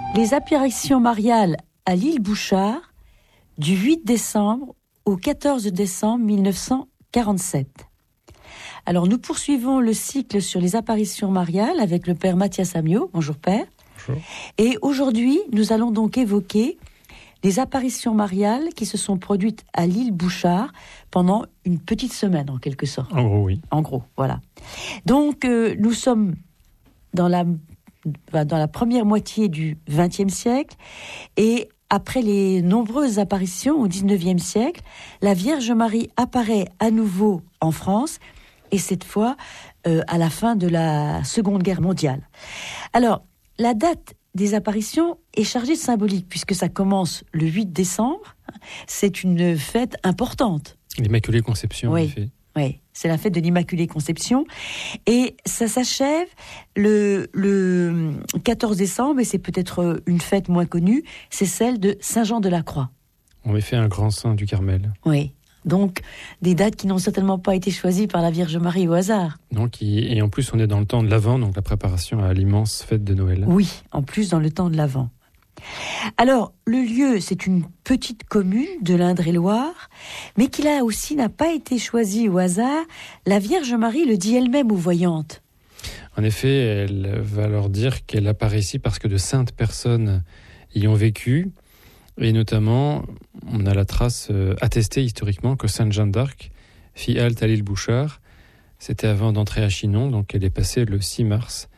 Les apparitions mariales à l'île Bouchard du 8 décembre au 14 décembre 1947. Alors nous poursuivons le cycle sur les apparitions mariales avec le père Mathias Amiot. Bonjour père. Bonjour. Et aujourd'hui, nous allons donc évoquer les apparitions mariales qui se sont produites à l'île Bouchard pendant une petite semaine, en quelque sorte. En gros, oui. En gros, voilà. Donc, nous sommes dans la première moitié du XXe siècle, et après les nombreuses apparitions au XIXe siècle, la Vierge Marie apparaît à nouveau en France, et cette fois à la fin de la Seconde Guerre mondiale. Alors, la date des apparitions est chargée de symbolique, puisque ça commence le 8 décembre. C'est une fête importante. L'Immaculée Conception, oui, en effet. Oui, c'est la fête de l'Immaculée Conception. Et ça s'achève le 14 décembre, et c'est peut-être une fête moins connue, c'est celle de Saint-Jean de la Croix. En effet, un grand saint du Carmel. Oui. Donc, des dates qui n'ont certainement pas été choisies par la Vierge Marie au hasard. Donc, et en plus, on est dans le temps de l'Avent, donc la préparation à l'immense fête de Noël. Oui, en plus dans le temps de l'Avent. Alors, le lieu, c'est une petite commune de l'Indre-et-Loire, mais qui là aussi n'a pas été choisi au hasard. La Vierge Marie le dit elle-même aux voyantes. En effet, elle va leur dire qu'elle apparaît ici parce que de saintes personnes y ont vécu. Et notamment, on a la trace attestée historiquement que Sainte Jeanne d'Arc fit halte à l'île Bouchard. C'était avant d'entrer à Chinon, donc elle est passée le 6 mars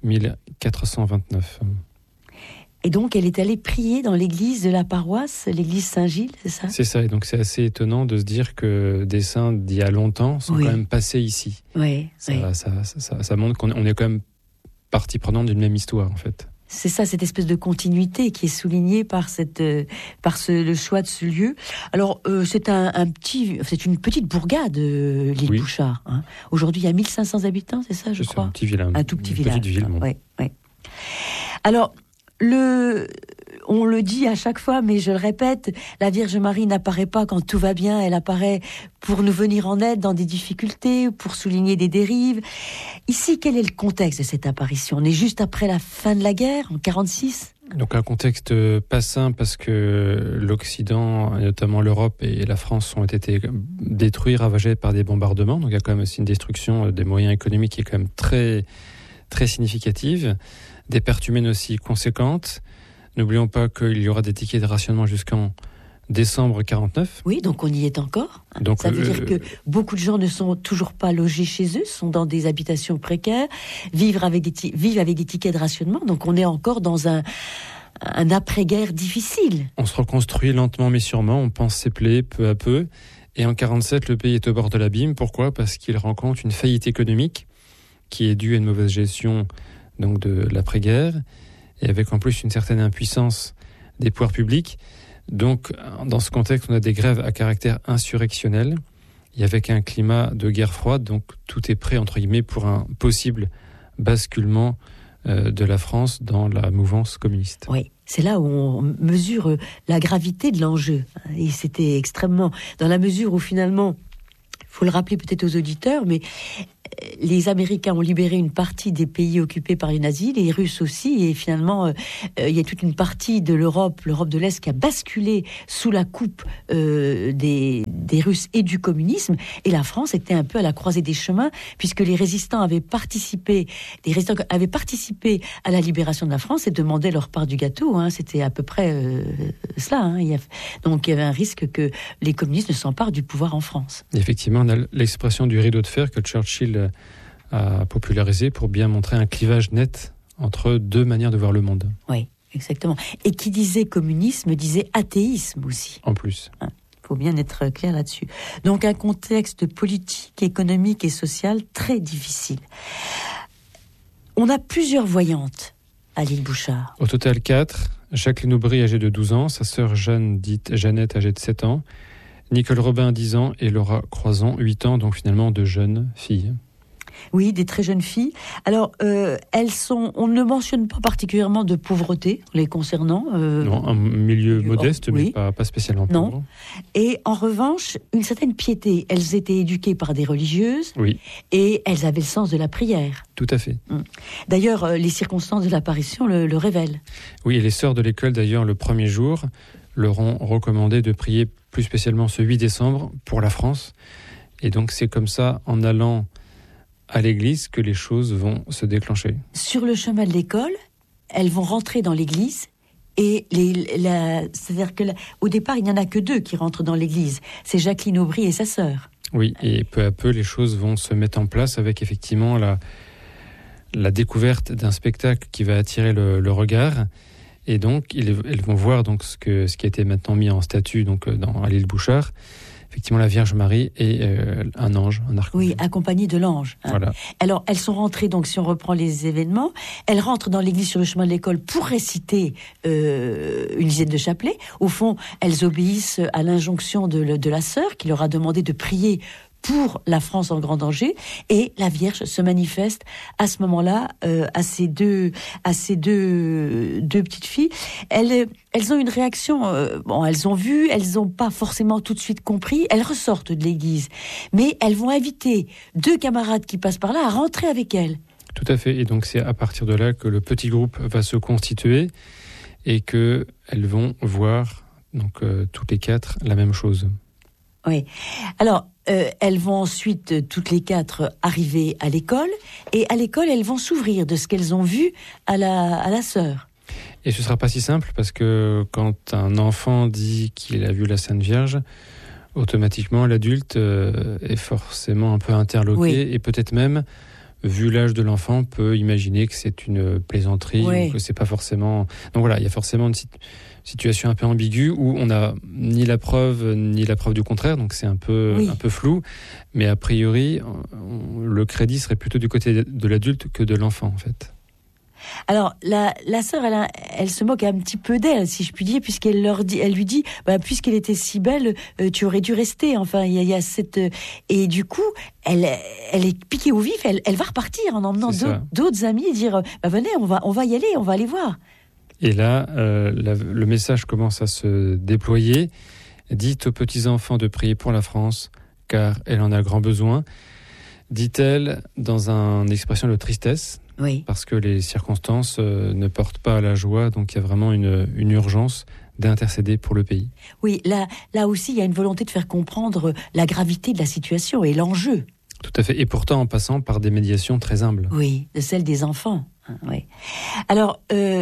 1429. Et donc, elle est allée prier dans l'église de la paroisse, l'église Saint-Gilles, c'est ça ? C'est ça, et donc c'est assez étonnant de se dire que des saints d'il y a longtemps sont quand même passés ici. Oui, ça montre qu'on est quand même partie prenante d'une même histoire, en fait. C'est ça, cette espèce de continuité qui est soulignée par le choix de ce lieu. Alors, c'est une petite bourgade, l'île Bouchard. Hein. Aujourd'hui, il y a 1500 habitants, c'est ça, je crois. Un petit village. Un tout petit village. Petite ville, bon. Oui. Alors, on le dit à chaque fois, mais je le répète, la Vierge Marie n'apparaît pas quand tout va bien, elle apparaît pour nous venir en aide dans des difficultés, pour souligner des dérives. Ici, quel est le contexte de cette apparition ? On est juste après la fin de la guerre, en 1946 ? Donc un contexte pas simple parce que l'Occident, et notamment l'Europe et la France, ont été détruits, ravagés par des bombardements. Donc il y a quand même aussi une destruction des moyens économiques qui est quand même très, très significative. Des pertes humaines aussi conséquentes. N'oublions pas qu'il y aura des tickets de rationnement jusqu'en décembre 49. Oui, donc on y est encore. Donc, ça veut dire que beaucoup de gens ne sont toujours pas logés chez eux, sont dans des habitations précaires, vivent avec des tickets de rationnement. Donc on est encore dans un après-guerre difficile. On se reconstruit lentement mais sûrement, on pense ses plaies peu à peu. Et en 47, le pays est au bord de l'abîme. Pourquoi ? Parce qu'il rencontre une faillite économique qui est due à une mauvaise gestion donc de l'après-guerre, et avec en plus une certaine impuissance des pouvoirs publics. Donc, dans ce contexte, on a des grèves à caractère insurrectionnel, et avec un climat de guerre froide, donc tout est prêt, entre guillemets, pour un possible basculement de la France dans la mouvance communiste. Oui, c'est là où on mesure la gravité de l'enjeu. Et c'était extrêmement... Dans la mesure où, finalement, il faut le rappeler peut-être aux auditeurs, mais les Américains ont libéré une partie des pays occupés par les nazis, les Russes aussi, et finalement, il y a toute une partie de l'Europe de l'Est, qui a basculé sous la coupe des Russes et du communisme, et la France était un peu à la croisée des chemins, puisque les résistants avaient participé à la libération de la France et demandaient leur part du gâteau, hein, c'était à peu près cela. Hein, donc il y avait un risque que les communistes ne s'emparent du pouvoir en France. Effectivement, on a l'expression du rideau de fer que Churchill a popularisé pour bien montrer un clivage net entre deux manières de voir le monde. Oui, exactement. Et qui disait communisme disait athéisme aussi. En plus. Il faut bien être clair là-dessus. Donc un contexte politique, économique et social très difficile. On a plusieurs voyantes à l'île Bouchard. Au total 4. Jacqueline Aubry, âgée de 12 ans, sa sœur Jeanne, dite Jeannette, âgée de 7 ans, Nicole Robin, 10 ans, et Laura Croison, 8 ans, donc finalement de jeunes filles. Oui, des très jeunes filles. Alors, on ne mentionne pas particulièrement de pauvreté les concernant. Non, un milieu modeste, oui. mais pas spécialement non. pauvre. Et en revanche, une certaine piété. Elles étaient éduquées par des religieuses, oui. Et elles avaient le sens de la prière. Tout à fait. D'ailleurs, les circonstances de l'apparition le révèlent. Oui, et les sœurs de l'école, d'ailleurs, le premier jour, leur ont recommandé de prier plus spécialement ce 8 décembre pour la France. Et donc, c'est comme ça, en allant à l'église, que les choses vont se déclencher. Sur le chemin de l'école, elles vont rentrer dans l'église. Et c'est-à-dire qu'au départ, il n'y en a que 2 qui rentrent dans l'église. C'est Jacqueline Aubry et sa sœur. Oui, et peu à peu, les choses vont se mettre en place avec effectivement la découverte d'un spectacle qui va attirer le regard. Et donc, elles vont voir donc ce qui a été maintenant mis en statue donc, à l'île Bouchard. Effectivement, la Vierge Marie et un ange, un archange. Oui, accompagné de l'ange. Voilà. Alors, elles sont rentrées, donc si on reprend les événements, elles rentrent dans l'église sur le chemin de l'école pour réciter une dizaine de chapelets. Au fond, elles obéissent à l'injonction de la sœur qui leur a demandé de prier pour la France en grand danger, et la Vierge se manifeste à ce moment-là à ces deux petites filles. Elles ont une réaction, elles ont vu, elles n'ont pas forcément tout de suite compris, elles ressortent de l'église, mais elles vont inviter 2 camarades qui passent par là à rentrer avec elles. Tout à fait, et donc c'est à partir de là que le petit groupe va se constituer et qu'elles vont voir donc, toutes les 4 la même chose. Oui. Alors, elles vont ensuite, toutes les 4, arriver à l'école. Et à l'école, elles vont s'ouvrir de ce qu'elles ont vu à la sœur. Et ce ne sera pas si simple, parce que quand un enfant dit qu'il a vu la Sainte Vierge, automatiquement, l'adulte est forcément un peu interloqué. Oui. Et peut-être même, vu l'âge de l'enfant, peut imaginer que c'est une plaisanterie, oui. Ou que c'est pas forcément... Donc voilà, il y a forcément une situation un peu ambiguë où on n'a ni la preuve du contraire, donc c'est un peu flou, mais a priori le crédit serait plutôt du côté de l'adulte que de l'enfant en fait. Alors la sœur, elle se moque un petit peu d'elle, si je puis dire, puisqu'elle lui dit, puisqu'elle était si belle, tu aurais dû rester. Enfin, il y a cette et du coup, elle est piquée au vif. Elle va repartir en emmenant d'autres amis et dire, venez, on va y aller, on va aller voir. Et là, le message commence à se déployer. Dites aux petits-enfants de prier pour la France, car elle en a grand besoin, dit-elle dans une expression de tristesse, oui. Parce que les circonstances ne portent pas à la joie, donc il y a vraiment une urgence d'intercéder pour le pays. Oui, là aussi, il y a une volonté de faire comprendre la gravité de la situation et l'enjeu. Tout à fait, et pourtant en passant par des médiations très humbles. Oui, de celle des enfants. Oui. Alors,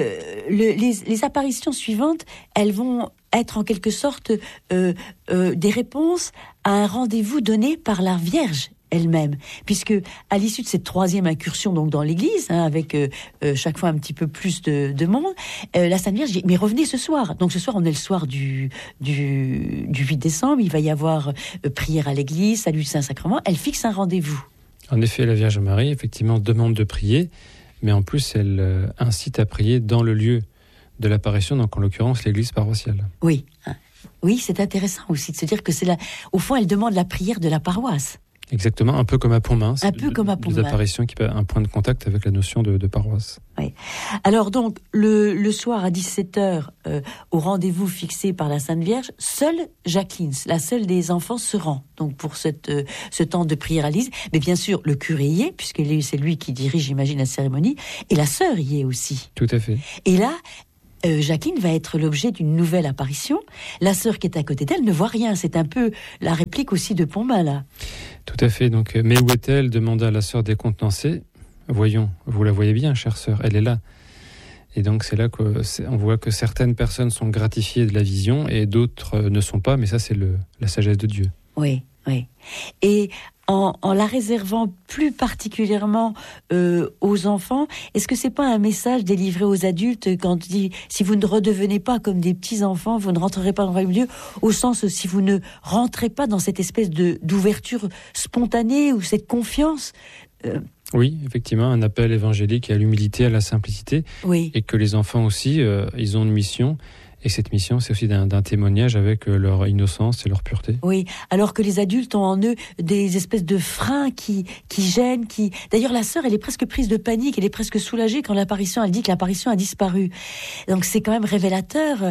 les apparitions suivantes, elles vont être en quelque sorte des réponses à un rendez-vous donné par la Vierge elle-même, puisque à l'issue de cette 3e incursion donc dans l'église, avec chaque fois un petit peu plus de monde, la Sainte Vierge dit mais revenez ce soir. Donc ce soir on est le soir du 8 décembre, il va y avoir prière à l'église, salut du Saint-Sacrement. Elle fixe un rendez-vous. En effet, la Vierge Marie effectivement demande de prier, mais en plus elle incite à prier dans le lieu de l'apparition, donc en l'occurrence l'église paroissiale. Oui, c'est intéressant aussi de se dire que au fond elle demande la prière de la paroisse. Exactement, un peu comme à Pontmain. Un peu comme à Pontmain. Des apparitions qui ont un point de contact avec la notion de paroisse. Oui. Alors donc, le soir à 17h, au rendez-vous fixé par la Sainte Vierge, seule Jacqueline, la seule des enfants, se rend donc pour ce temps de prière à l'église. Mais bien sûr, le curé y est, puisque c'est lui qui dirige, j'imagine, la cérémonie, et la sœur y est aussi. Tout à fait. Et là, Jacqueline va être l'objet d'une nouvelle apparition. La sœur qui est à côté d'elle ne voit rien. C'est un peu la réplique aussi de Pontmain, là. Tout à fait. Donc, mais où est-elle ? Demanda la sœur décontenancée. Voyons, vous la voyez bien, chère sœur, elle est là. Et donc, c'est là qu'on voit que certaines personnes sont gratifiées de la vision et d'autres ne sont pas, mais ça, c'est la sagesse de Dieu. Oui. Et en la réservant plus particulièrement aux enfants, est-ce que c'est pas un message délivré aux adultes quand on dit si vous ne redevenez pas comme des petits-enfants, vous ne rentrerez pas dans le royaume de Dieu, au sens si vous ne rentrez pas dans cette espèce d'ouverture spontanée ou cette confiance Oui, effectivement, un appel évangélique à l'humilité, à la simplicité, oui. Et que les enfants aussi, ils ont une mission, Et cette mission, c'est aussi d'un témoignage avec leur innocence et leur pureté. Oui, alors que les adultes ont en eux des espèces de freins qui gênent, qui... D'ailleurs, la sœur, elle est presque prise de panique, elle est presque soulagée quand elle dit que l'apparition a disparu. Donc c'est quand même révélateur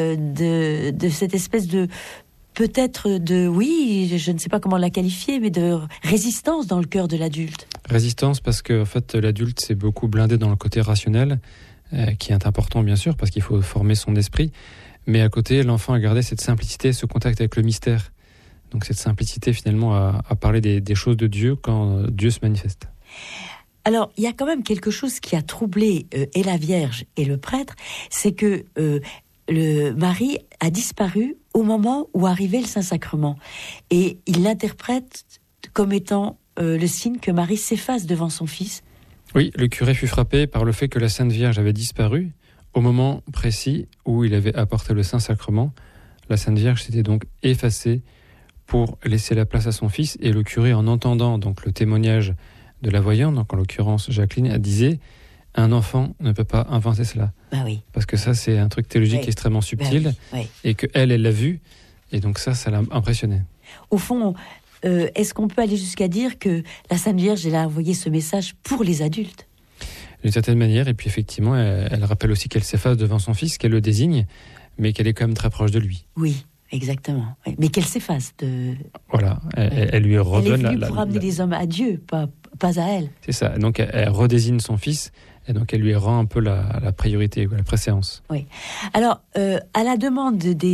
de cette espèce de... Peut-être oui, je ne sais pas comment la qualifier, mais de résistance dans le cœur de l'adulte. Résistance parce que en fait, l'adulte s'est beaucoup blindé dans le côté rationnel, qui est important bien sûr, parce qu'il faut former son esprit. Mais à côté, l'enfant a gardé cette simplicité, ce contact avec le mystère. Donc cette simplicité finalement à parler des choses de Dieu quand Dieu se manifeste. Alors, il y a quand même quelque chose qui a troublé et la Vierge et le prêtre, c'est que le Marie a disparu au moment où arrivait le Saint-Sacrement. Et il l'interprète comme étant le signe que Marie s'efface devant son fils. Oui, le curé fut frappé par le fait que la Sainte Vierge avait disparu au moment précis où il avait apporté le Saint-Sacrement. La Sainte Vierge s'était donc effacée pour laisser la place à son fils. Et le curé, en entendant donc le témoignage de la voyante, donc en l'occurrence Jacqueline, disait « Un enfant ne peut pas inventer cela ». Bah oui. Parce que ça, c'est un truc théologique extrêmement subtil, et qu'elle l'a vu, et donc ça l'a impressionné. Au fond, est-ce qu'on peut aller jusqu'à dire que la Sainte Vierge, elle a envoyé ce message pour les adultes ? D'une certaine manière, et puis effectivement, elle rappelle aussi qu'elle s'efface devant son fils, qu'elle le désigne, mais qu'elle est quand même très proche de lui. Oui, exactement. Mais qu'elle s'efface de... Voilà, elle lui redonne... Elle est venue pour amener les hommes à Dieu, pas à elle. C'est ça, donc elle redésigne son fils, et donc elle lui rend un peu la priorité, la préséance. Oui. Alors, à la demande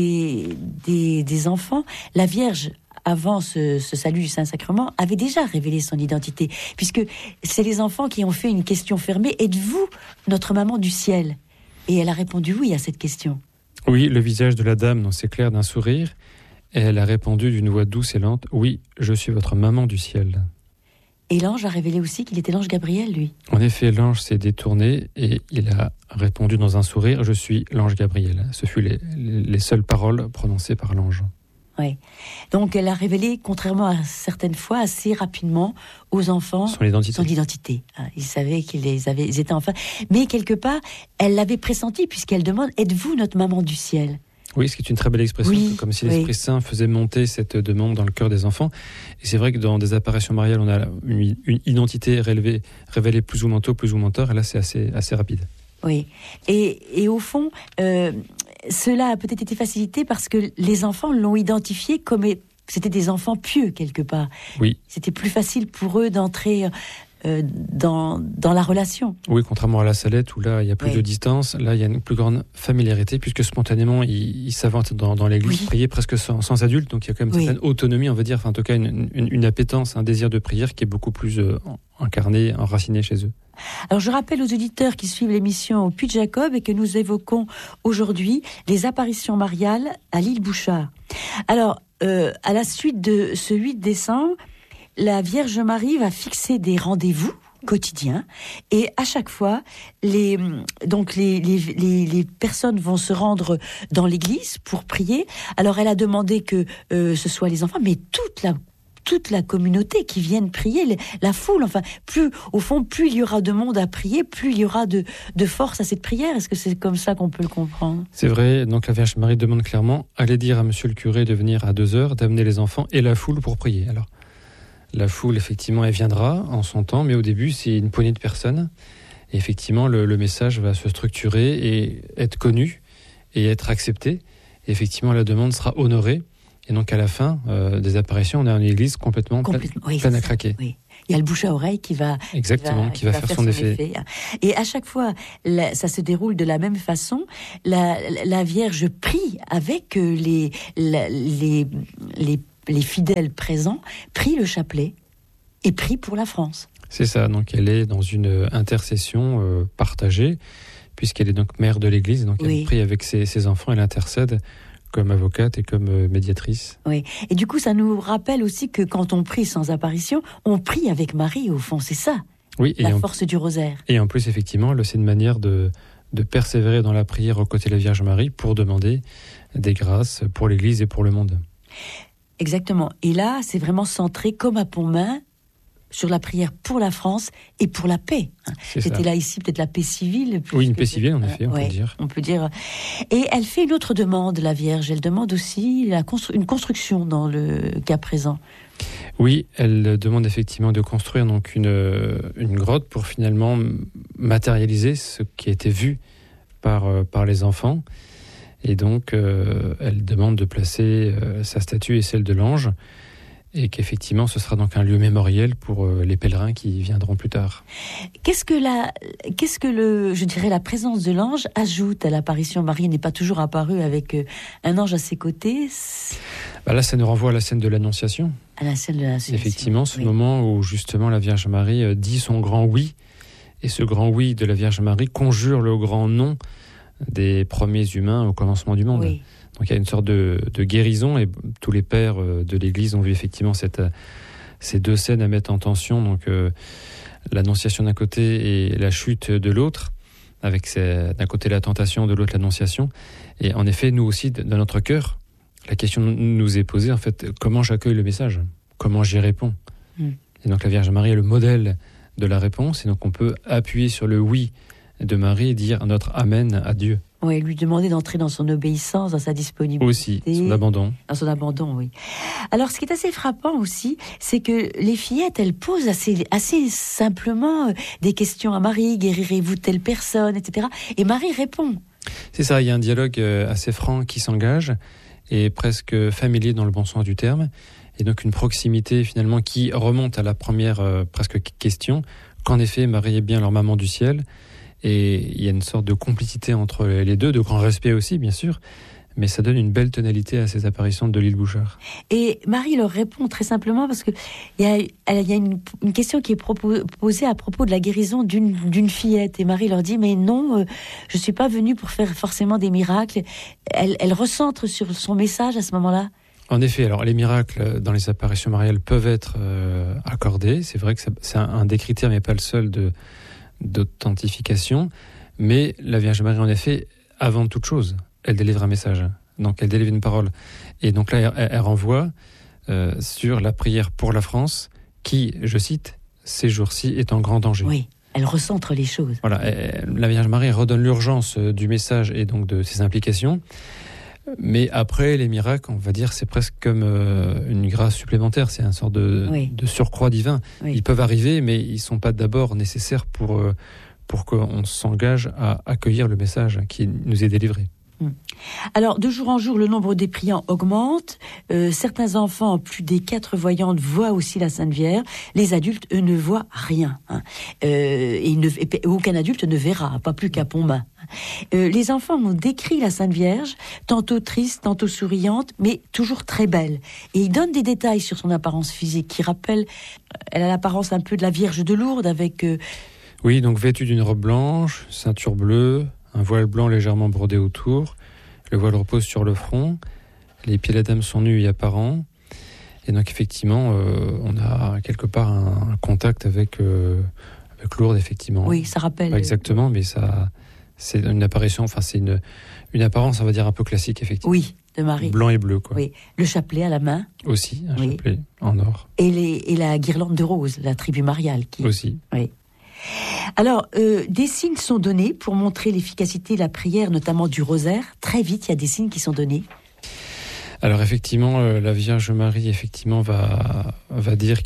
des enfants, la Vierge, avant ce salut du Saint-Sacrement, avait déjà révélé son identité, puisque c'est les enfants qui ont fait une question fermée. « Êtes-vous notre maman du ciel ?» Et elle a répondu oui à cette question. Oui, le visage de la dame s'éclaire d'un sourire, et elle a répondu d'une voix douce et lente « Oui, je suis votre maman du ciel ». Et l'ange a révélé aussi qu'il était l'ange Gabriel, lui. En effet, l'ange s'est détourné et il a répondu dans un sourire « Je suis l'ange Gabriel ». Ce fut les seules paroles prononcées par l'ange. Oui. Donc elle a révélé, contrairement à certaines fois, assez rapidement aux enfants son identité. Ils savaient ils étaient enfants. Mais quelque part, elle l'avait pressenti puisqu'elle demande « Êtes-vous notre maman du ciel ?» Oui, ce qui est une très belle expression, comme si l'Esprit Saint faisait monter cette demande dans le cœur des enfants. Et c'est vrai que dans des apparitions mariales, on a une identité révélée plus ou moins tôt, plus ou moins tard, et là c'est assez rapide. Oui, et au fond, cela a peut-être été facilité parce que les enfants l'ont identifié comme c'était des enfants pieux quelque part. Oui. C'était plus facile pour eux d'entrer dans la relation. Oui, contrairement à la Salette où là il y a plus de distance, là il y a une plus grande familiarité puisque spontanément ils savent dans l'église prier presque sans adulte, donc il y a quand même une certaine autonomie, on va dire, enfin en tout cas une appétence, un désir de prière qui est beaucoup plus incarné, enraciné chez eux. Alors je rappelle aux auditeurs qui suivent l'émission au Puy de Jacob et que nous évoquons aujourd'hui les apparitions mariales à l'île Bouchard. Alors à la suite de ce 8 décembre, la Vierge Marie va fixer des rendez-vous quotidiens et à chaque fois les personnes vont se rendre dans l'église pour prier. Alors elle a demandé que ce soit les enfants, mais toute la communauté qui vienne prier, la foule, enfin, plus il y aura de monde à prier, plus il y aura de force à cette prière. Est-ce que c'est comme ça qu'on peut le comprendre ? C'est vrai, donc la Vierge Marie demande clairement, allez dire à monsieur le curé de venir à 2h, d'amener les enfants et la foule pour prier. Alors, la foule, effectivement, elle viendra en son temps, mais au début, c'est une poignée de personnes. Et effectivement, le message va se structurer et être connu et être accepté. Et effectivement, la demande sera honorée. Et donc, à la fin des apparitions, on a une église complètement pleine à craquer. Oui. Il y a le bouche à oreille qui va faire son effet. Et à chaque fois, ça se déroule de la même façon. La Vierge prie avec les fidèles présents, prie le chapelet et prie pour la France. C'est ça, donc elle est dans une intercession partagée, puisqu'elle est donc mère de l'Église, donc elle prie avec ses enfants, elle intercède comme avocate et comme médiatrice. Oui, et du coup ça nous rappelle aussi que quand on prie sans apparition, on prie avec Marie au fond, c'est ça, force du rosaire. Et en plus effectivement, c'est une manière de persévérer dans la prière aux côtés de la Vierge Marie pour demander des grâces pour l'Église et pour le monde. Exactement. Et là, c'est vraiment centré comme à Pontmain sur la prière pour la France et pour la paix. C'était là ici peut-être la paix civile. Oui, une paix civile en effet, on peut dire. Et elle fait une autre demande, la Vierge. Elle demande aussi une construction dans le cas présent. Oui, elle demande effectivement de construire donc une grotte pour finalement matérialiser ce qui a été vu par les enfants. Et donc, elle demande de placer sa statue et celle de l'ange, et qu'effectivement, ce sera donc un lieu mémoriel pour les pèlerins qui viendront plus tard. Qu'est-ce que la présence de l'ange ajoute à l'apparition? Marie n'est pas toujours apparue avec un ange à ses côtés. Là, ça nous renvoie à la scène de l'Annonciation. À la scène de l'Annonciation. Effectivement, ce moment où justement la Vierge Marie dit son grand oui, et ce grand oui de la Vierge Marie conjure le grand non des premiers humains au commencement du monde. Oui. Donc il y a une sorte de guérison, et tous les pères de l'Église ont vu effectivement ces deux scènes à mettre en tension, donc l'Annonciation d'un côté et la chute de l'autre, avec d'un côté la tentation, de l'autre l'Annonciation. Et en effet, nous aussi, dans notre cœur, la question nous est posée, en fait, comment j'accueille le message ? Comment j'y réponds ? Et donc la Vierge Marie est le modèle de la réponse, et donc on peut appuyer sur le oui de Marie et dire notre Amen à Dieu. Oui, lui demander d'entrer dans son obéissance, dans sa disponibilité. Aussi, son abandon. Dans son abandon, oui. Alors, ce qui est assez frappant aussi, c'est que les fillettes, elles posent assez simplement des questions à Marie. Guérirez-vous telle personne, etc. Et Marie répond. C'est ça, il y a un dialogue assez franc qui s'engage, et presque familier dans le bon sens du terme. Et donc une proximité finalement qui remonte à la première presque question, qu'en effet Marie est bien leur maman du ciel. Et il y a une sorte de complicité entre les deux, de grand respect aussi, bien sûr, mais ça donne une belle tonalité à ces apparitions de l'île Bouchard. Et Marie leur répond très simplement, parce qu'il y a une question qui est posée à propos de la guérison d'une fillette. Et Marie leur dit, mais non, je ne suis pas venue pour faire forcément des miracles. Elle recentre sur son message à ce moment-là. En effet, alors les miracles dans les apparitions mariales peuvent être accordés. C'est vrai que c'est un des critères, mais pas le seul d'authentification, mais la Vierge Marie, en effet, avant toute chose, elle délivre un message, donc elle délivre une parole, et donc là elle renvoie sur la prière pour la France, qui, je cite, ces jours-ci est en grand danger. Oui, elle recentre les choses. Voilà, la Vierge Marie redonne l'urgence du message et donc de ses implications, mais après les miracles, on va dire, c'est presque comme une grâce supplémentaire, c'est une sorte de surcroît divin. Oui. Ils peuvent arriver, mais ils ne sont pas d'abord nécessaires pour qu'on s'engage à accueillir le message qui nous est délivré. Alors, de jour en jour, le nombre des priants augmente. Certains enfants, plus des 4 voyantes, voient aussi la Sainte Vierge. Les adultes, eux, ne voient rien. Et aucun adulte ne verra, pas plus qu'à Pontmain. Les enfants ont décrit la Sainte Vierge, tantôt triste, tantôt souriante, mais toujours très belle. Et ils donnent des détails sur son apparence physique qui rappellent, elle a l'apparence un peu de la Vierge de Lourdes avec... Oui, donc vêtue d'une robe blanche, ceinture bleue, un voile blanc légèrement brodé autour, le voile repose sur le front, les pieds de la dame sont nus et apparents, et donc effectivement, on a quelque part un contact avec Lourdes, effectivement. Oui, ça rappelle... Pas exactement, mais ça, c'est une apparition, enfin c'est une apparence, on va dire, un peu classique, effectivement. Oui, de Marie. Blanc et bleu, quoi. Oui, le chapelet à la main. Aussi, un chapelet en or. Et la guirlande de roses, la tribu mariale. Aussi. Oui. Alors, des signes sont donnés pour montrer l'efficacité de la prière, notamment du rosaire. Très vite, il y a des signes qui sont donnés. Alors effectivement, la Vierge Marie effectivement va dire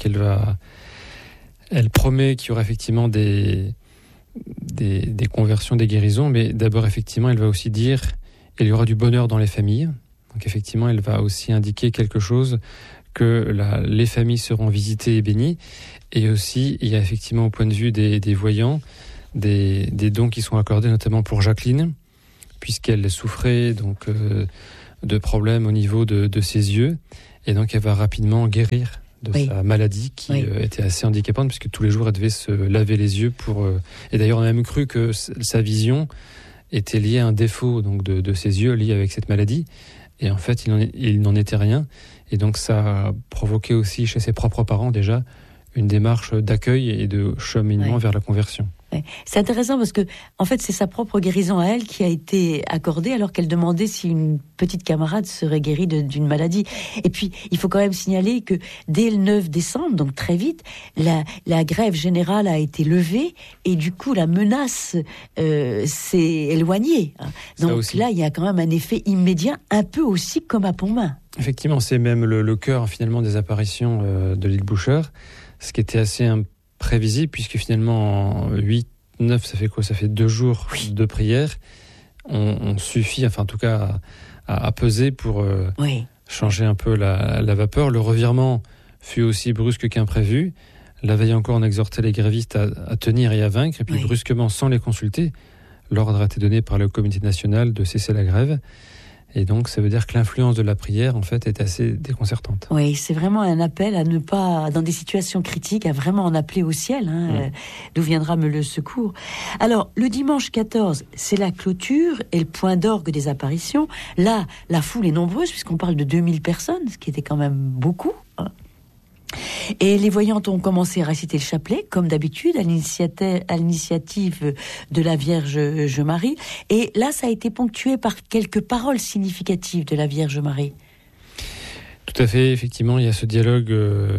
elle promet qu'il y aura effectivement des conversions, des guérisons, mais d'abord effectivement, elle va aussi dire qu'il y aura du bonheur dans les familles. Donc effectivement, elle va aussi indiquer quelque chose, que les familles seront visitées et bénies. Et aussi, il y a effectivement au point de vue des voyants, des dons qui sont accordés, notamment pour Jacqueline, puisqu'elle souffrait donc de problèmes au niveau de ses yeux. Et donc, elle va rapidement guérir de sa maladie qui était assez handicapante, puisque tous les jours, elle devait se laver les yeux pour... Et d'ailleurs, on a même cru que sa vision était liée à un défaut donc de ses yeux, lié avec cette maladie. Et en fait, il n'en était rien. Et donc, ça a provoqué aussi chez ses propres parents déjà une démarche d'accueil et de cheminement vers la conversion. Ouais. C'est intéressant parce que, en fait, c'est sa propre guérison à elle qui a été accordée alors qu'elle demandait si une petite camarade serait guérie d'une maladie. Et puis, il faut quand même signaler que dès le 9 décembre, donc très vite, la grève générale a été levée et du coup, la menace s'est éloignée. Donc là, il y a quand même un effet immédiat, un peu aussi comme à Pontmain. Effectivement, c'est même le cœur finalement des apparitions de l'île Boucher, ce qui était assez prévisible, puisque finalement, en 8, 9, ça fait quoi ? Ça fait 2 jours de prière. On suffit, enfin en tout cas, à peser pour changer un peu la vapeur. Le revirement fut aussi brusque qu'imprévu. La veille encore, on exhortait les grévistes à tenir et à vaincre. Et puis brusquement, sans les consulter, l'ordre a été donné par le comité national de cesser la grève. Et donc, ça veut dire que l'influence de la prière, en fait, est assez déconcertante. Oui, c'est vraiment un appel à ne pas, dans des situations critiques, à vraiment en appeler au ciel, d'où viendra le secours. Alors, le dimanche 14, c'est la clôture et le point d'orgue des apparitions. Là, la foule est nombreuse, puisqu'on parle de 2000 personnes, ce qui était quand même beaucoup. Et les voyantes ont commencé à réciter le chapelet, comme d'habitude, à l'initiative de la Vierge Marie. Et là, ça a été ponctué par quelques paroles significatives de la Vierge Marie. Tout à fait, effectivement, il y a ce dialogue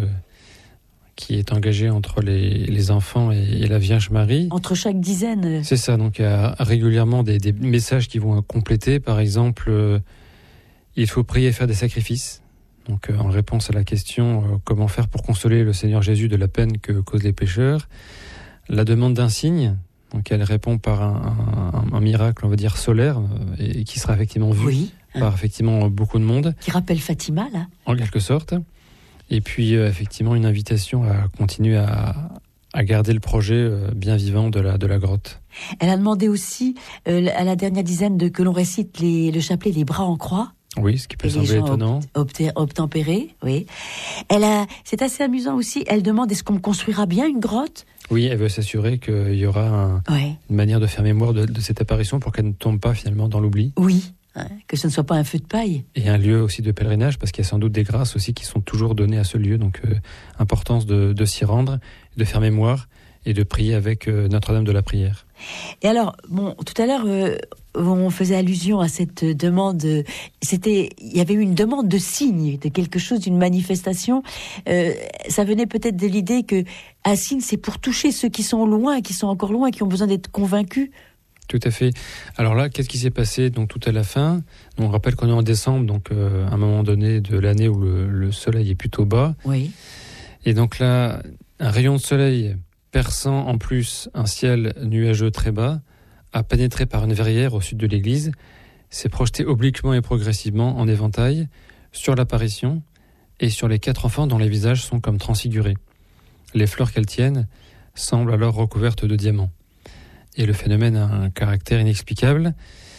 qui est engagé entre les enfants et la Vierge Marie. Entre chaque dizaine. C'est ça, donc il y a régulièrement des messages qui vont compléter. Par exemple, il faut prier et faire des sacrifices. Donc, en réponse à la question comment faire pour consoler le Seigneur Jésus de la peine que causent les pécheurs, la demande d'un signe, donc elle répond par un miracle, on va dire solaire, et qui sera effectivement vu par effectivement beaucoup de monde. Qui rappelle Fatima, là. En quelque sorte. Et puis, effectivement, une invitation à continuer à garder le projet bien vivant de la grotte. Elle a demandé aussi à la dernière dizaine que l'on récite le chapelet les bras en croix. Oui, ce qui peut sembler étonnant. Obtempéré, oui. C'est assez amusant aussi. Elle demande, est-ce qu'on construira bien une grotte ? Oui, elle veut s'assurer qu'il y aura une manière de faire mémoire de cette apparition pour qu'elle ne tombe pas finalement dans l'oubli. Oui, que ce ne soit pas un feu de paille. Et un lieu aussi de pèlerinage, parce qu'il y a sans doute des grâces aussi qui sont toujours données à ce lieu. Donc, importance de s'y rendre, de faire mémoire et de prier avec Notre-Dame de la Prière. Et alors, tout à l'heure, on faisait allusion à cette demande. Il y avait eu une demande de signe, de quelque chose, d'une manifestation. Ça venait peut-être de l'idée que un signe, c'est pour toucher ceux qui sont loin, qui sont encore loin, qui ont besoin d'être convaincus. Tout à fait. Alors là, qu'est-ce qui s'est passé donc tout à la fin ? On rappelle qu'on est en décembre, donc à un moment donné de l'année où le soleil est plutôt bas. Oui. Et donc là, un rayon de soleil perçant en plus un ciel nuageux très bas, a pénétré par une verrière au sud de l'église, s'est projeté obliquement et progressivement en éventail sur l'apparition et sur les 4 enfants dont les visages sont comme transfigurés. Les fleurs qu'elles tiennent semblent alors recouvertes de diamants. Et le phénomène a un caractère inexplicable.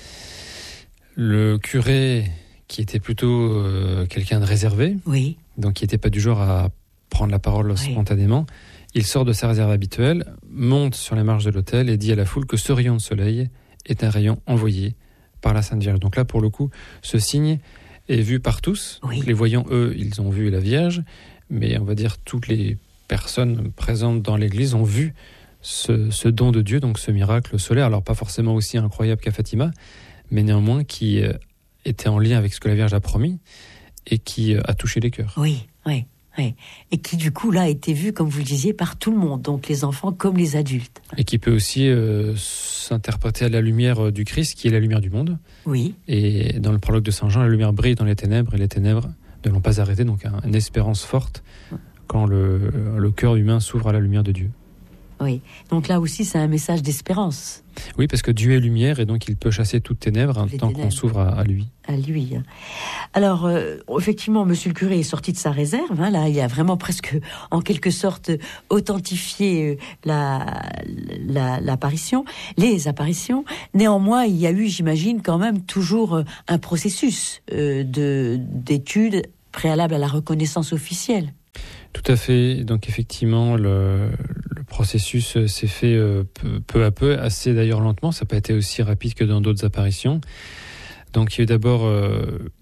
Le curé, qui était plutôt quelqu'un de réservé, donc qui n'était pas du genre à prendre la parole spontanément, il sort de sa réserve habituelle, monte sur les marches de l'autel et dit à la foule que ce rayon de soleil est un rayon envoyé par la Sainte Vierge. Donc là, pour le coup, ce signe est vu par tous. Donc les voyants, eux, ils ont vu la Vierge, mais on va dire toutes les personnes présentes dans l'église ont vu ce don de Dieu, donc ce miracle solaire. Alors pas forcément aussi incroyable qu'à Fatima, mais néanmoins qui était en lien avec ce que la Vierge a promis et qui a touché les cœurs. Oui. Et qui du coup là a été vu, comme vous le disiez, par tout le monde, donc les enfants comme les adultes. Et qui peut aussi s'interpréter à la lumière du Christ, qui est la lumière du monde. Oui. Et dans le prologue de Saint Jean, la lumière brille dans les ténèbres, et les ténèbres ne l'ont pas arrêté, donc une espérance forte quand le cœur humain s'ouvre à la lumière de Dieu. Oui, donc là aussi c'est un message d'espérance. Oui, parce que Dieu est lumière et donc il peut chasser toute ténèbres tant qu'on s'ouvre à lui. À lui. Alors, effectivement, monsieur le curé est sorti de sa réserve. Là, il a vraiment presque, en quelque sorte, authentifié l'apparition, les apparitions. Néanmoins, il y a eu, j'imagine, quand même toujours un processus d'études préalable à la reconnaissance officielle. Tout à fait. Donc effectivement, le processus s'est fait peu à peu, assez d'ailleurs lentement. Ça n'a pas été aussi rapide que dans d'autres apparitions. Donc il y a eu d'abord